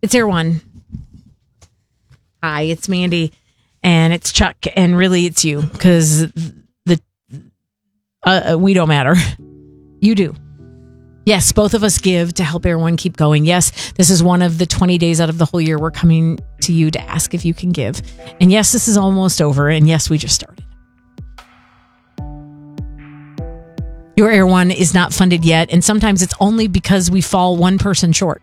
It's Air One. Hi, it's Mandy, and it's Chuck, and really it's you, because we don't matter. You do. Yes, both of us give to help Air One keep going. Yes, this is one of the 20 days out of the whole year we're coming to you to ask if you can give. And yes, this is almost over, and yes, we just started. Your Air One is not funded yet, and sometimes it's only because we fall one person short.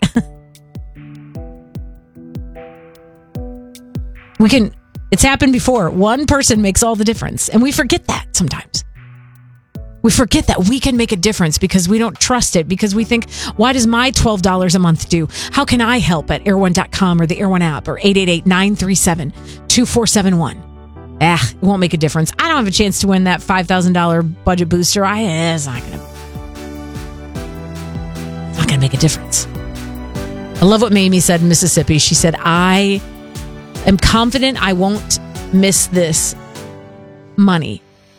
It's happened before. One person makes all the difference, and we forget that sometimes. We forget that we can make a difference because we don't trust it, because we think, why does my $12 a month do? How can I help at air1.com or the Air One app or 888-937-2471? It won't make a difference. I don't have a chance to win that $5,000 budget booster. It's not gonna make a difference. I love what Mamie said in Mississippi. She said, I am confident I won't miss this money.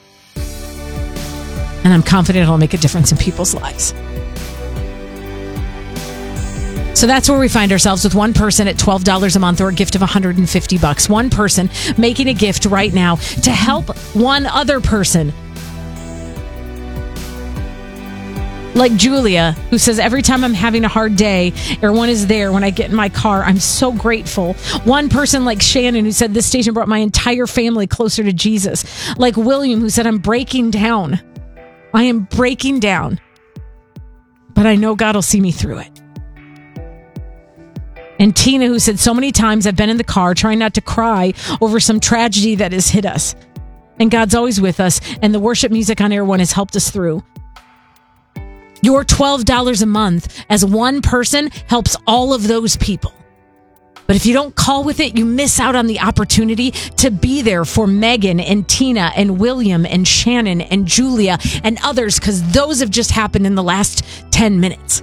And I'm confident it'll make a difference in people's lives. So that's where we find ourselves, with one person at $12 a month or a gift of $150. One person making a gift right now to help one other person. Like Julia, who says, every time I'm having a hard day, Air One is there when I get in my car. I'm so grateful. One person like Shannon, who said, this station brought my entire family closer to Jesus. Like William, who said, I'm breaking down. I am breaking down, but I know God will see me through it. And Tina, who said, so many times I've been in the car trying not to cry over some tragedy that has hit us. And God's always with us, and the worship music on Air One has helped us through. Your $12 a month as one person helps all of those people. But if you don't call with it, you miss out on the opportunity to be there for Megan and Tina and William and Shannon and Julia and others, because those have just happened in the last 10 minutes.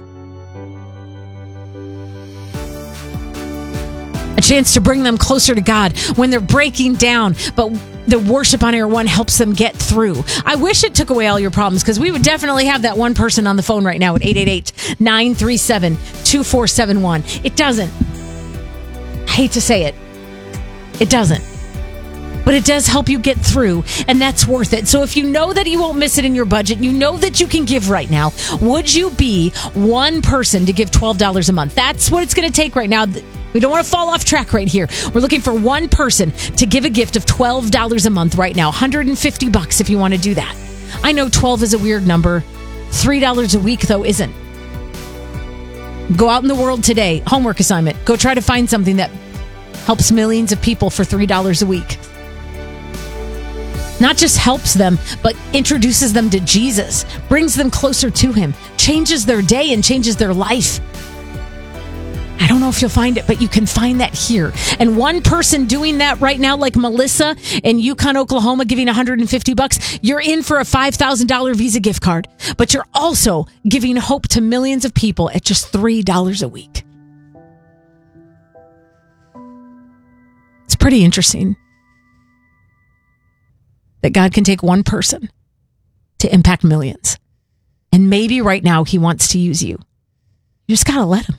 A chance to bring them closer to God when they're breaking down, but the worship on Air One helps them get through. I wish it took away all your problems, because we would definitely have that one person on the phone right now at 888-937-2471. It doesn't. I hate to say it. It doesn't. But it does help you get through, and that's worth it. So if you know that you won't miss it in your budget, you know that you can give right now, would you be one person to give $12 a month? That's what it's going to take right now. We don't want to fall off track right here. We're looking for one person to give a gift of $12 a month right now. $150 if you want to do that. I know 12 is a weird number. $3 a week, though, isn't. Go out in the world today. Homework assignment. Go try to find something that helps millions of people for $3 a week. Not just helps them, but introduces them to Jesus, brings them closer to him, changes their day and changes their life. I don't know if you'll find it, but you can find that here. And one person doing that right now, like Melissa in Yukon, Oklahoma, giving $150, you're in for a $5,000 Visa gift card. But you're also giving hope to millions of people at just $3 a week. It's pretty interesting that God can take one person to impact millions. And maybe right now he wants to use you. You just got to let him.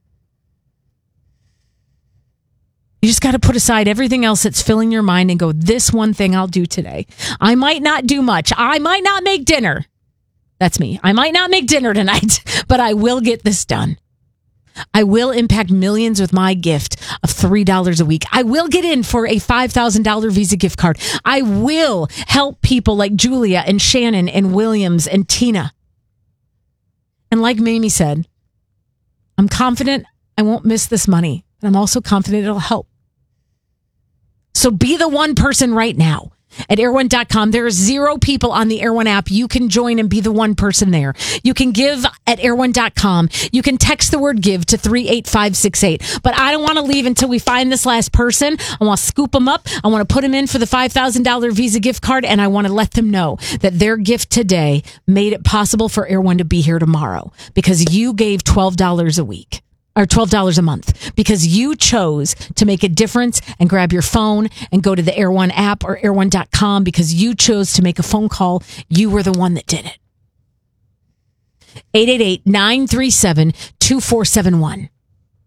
You just got to put aside everything else that's filling your mind and go, this one thing I'll do today. I might not do much. I might not make dinner. That's me. I might not make dinner tonight, but I will get this done. I will impact millions with my gift of $3 a week. I will get in for a $5,000 Visa gift card. I will help people like Julia and Shannon and Williams and Tina. And like Mamie said, I'm confident I won't miss this money. And I'm also confident it'll help. So be the one person right now at air1.com. There are 0 people on the Air One app. You can join and be the one person there. You can give at air1.com. You can text the word give to 38568. But I don't want to leave until we find this last person. I want to scoop them up. I want to put them in for the $5,000 Visa gift card. And I want to let them know that their gift today made it possible for Air One to be here tomorrow, because you gave $12 a week. Or $12 a month, because you chose to make a difference and grab your phone and go to the Air One app or air1.com, because you chose to make a phone call. You were the one that did it. 888-937-2471.